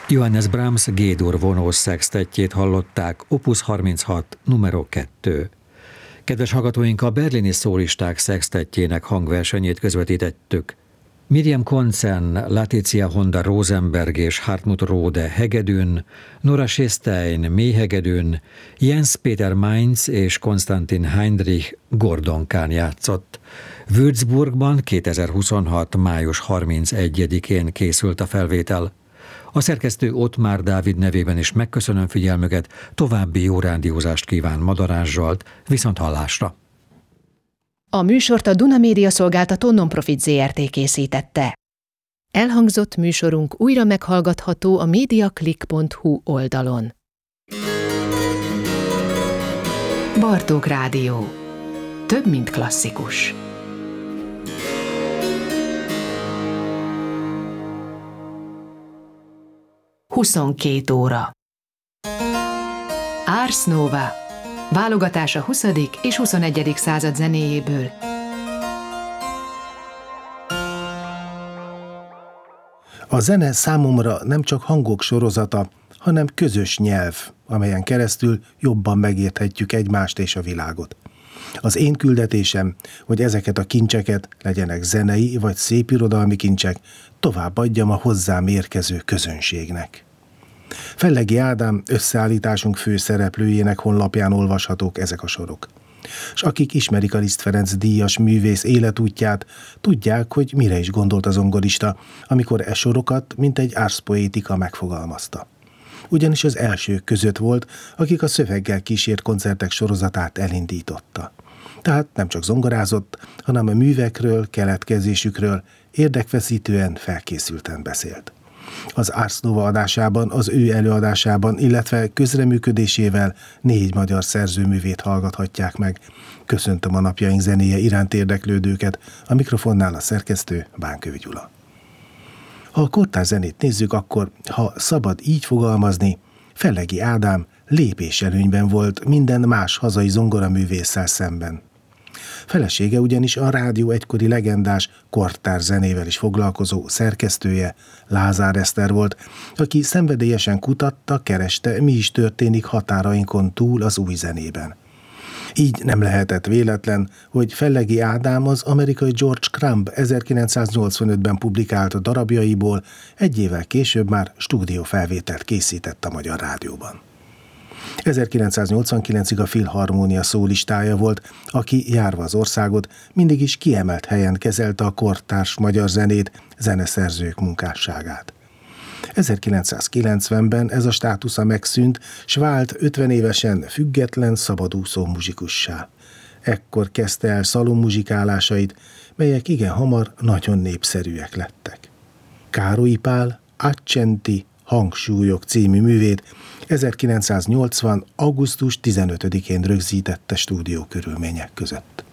Johannes Brahms G-dur vonós szextettjét hallották, Opus 36, numero 2. Kedves hallgatóink, a berlini szólisták szextettjének hangversenyét közvetítettük. Miriam Konzen, Laetitia Honda Rosenberg és Hartmut Rode hegedűn, Nora Schestein méhegedűn, Jens Peter Mainz és Konstantin Heinrich gordonkán játszott. Würzburgban 2026. május 31-én készült a felvétel. A szerkesztő Ottmár Dávid nevében is megköszönöm figyelmüket, további jó rádiózást kíván Madarás Zsolt, viszonthallásra. A műsort a Duna Média Szolgáltató Nonprofit Zrt. Készítette. Elhangzott műsorunk újra meghallgatható a mediaclick.hu oldalon. Bartók Rádió. Több, mint klasszikus. Huszonkettő óra. Ars Nova. Válogatás a 20. és 21. század zenéjéből. A zene számomra nem csak hangok sorozata, hanem közös nyelv, amelyen keresztül jobban megérthetjük egymást és a világot. Az én küldetésem, hogy ezeket a kincseket, legyenek zenei vagy szépirodalmi kincsek, továbbadjam a hozzám érkező közönségnek. Fellegi Ádám összeállításunk főszereplőjének honlapján olvashatók ezek a sorok. És akik ismerik a Liszt Ferenc díjas művész életútját, tudják, hogy mire is gondolt a zongorista, amikor e sorokat, mint egy ars poetica megfogalmazta. Ugyanis az elsők között volt, akik a szöveggel kísért koncertek sorozatát elindította. Tehát nem csak zongorázott, hanem a művekről, keletkezésükről érdekfeszítően, felkészülten beszélt. Az Ars Nova adásában, az ő előadásában, illetve közreműködésével 4 magyar szerzőművét hallgathatják meg. Köszöntöm a napjaink zenéje iránt érdeklődőket, a mikrofonnál a szerkesztő Bánkövi Gyula. Ha a kortárs zenét nézzük, akkor, ha szabad így fogalmazni, Fellegi Ádám lépéselőnyben volt minden más hazai zongoraművésszel szemben. Felesége ugyanis a rádió egykori legendás kortárs zenével is foglalkozó szerkesztője, Lázár Eszter volt, aki szenvedélyesen kutatta, kereste, mi is történik határainkon túl az új zenében. Így nem lehetett véletlen, hogy Fellegi Ádám az amerikai George Crumb 1985-ben publikált darabjaiból egy évvel később már stúdiófelvételt készített a Magyar Rádióban. 1989-ig a Filharmónia szólistája volt, aki járva az országot mindig is kiemelt helyen kezelte a kortárs magyar zenét, zeneszerzők munkásságát. 1990-ben ez a státusza megszűnt, s vált 50 évesen független, szabadúszó muzsikussá. Ekkor kezdte el szalonmuzsikálásait, melyek igen hamar nagyon népszerűek lettek. Károlyi Pál Accenti hangsúlyok című művét 1980. augusztus 15-én rögzítette stúdiókörülmények között.